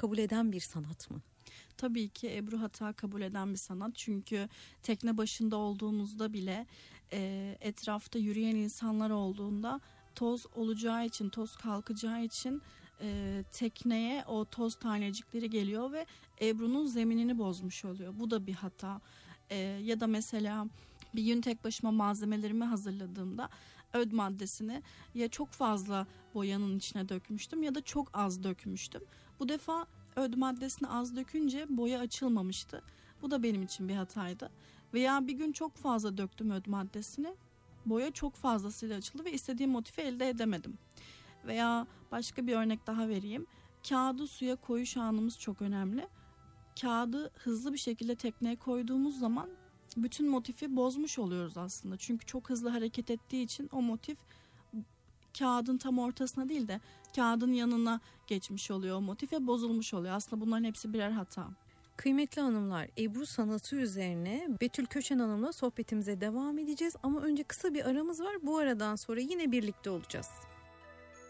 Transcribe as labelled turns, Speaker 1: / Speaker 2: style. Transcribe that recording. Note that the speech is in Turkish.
Speaker 1: kabul eden bir sanat mı?
Speaker 2: Tabii ki Ebru hata kabul eden bir sanat. Çünkü tekne başında olduğumuzda bile etrafta yürüyen insanlar olduğunda toz olacağı için, toz kalkacağı için tekneye o toz tanecikleri geliyor ve Ebru'nun zeminini bozmuş oluyor. Bu da bir hata. Ya da mesela bir gün tek başıma malzemelerimi hazırladığımda öd maddesini ya çok fazla boyanın içine dökmüştüm ya da çok az dökmüştüm. Bu defa öd maddesini az dökünce boya açılmamıştı. Bu da benim için bir hataydı. Veya bir gün çok fazla döktüm öd maddesini. Boya çok fazlasıyla açıldı ve istediğim motifi elde edemedim. Veya başka bir örnek daha vereyim. Kağıdı suya koyuş anımız çok önemli. Kağıdı hızlı bir şekilde tekneye koyduğumuz zaman bütün motifi bozmuş oluyoruz aslında. Çünkü çok hızlı hareket ettiği için o motif kağıdın tam ortasına değil de kağıdın yanına geçmiş oluyor o motif ve bozulmuş oluyor. Aslında bunların hepsi birer hata.
Speaker 1: Kıymetli hanımlar, Ebru sanatı üzerine Betül Köşen Hanım'la sohbetimize devam edeceğiz. Ama önce kısa bir aramız var. Bu aradan sonra yine birlikte olacağız.